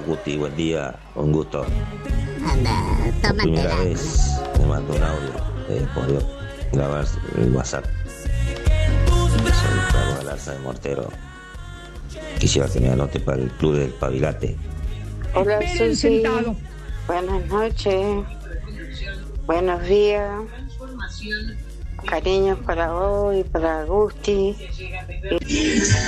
Guti, buen día, un gusto. Anda, Por tómatela. primera vez me mandó un audio, podía grabar el WhatsApp. Soy Carlos Galarza de Mortero. Quisiera que me anote para el Club del Pavilate. Hola Esperen Susi, sentado. buenas noches, buenos días, cariños para vos y para Gusti.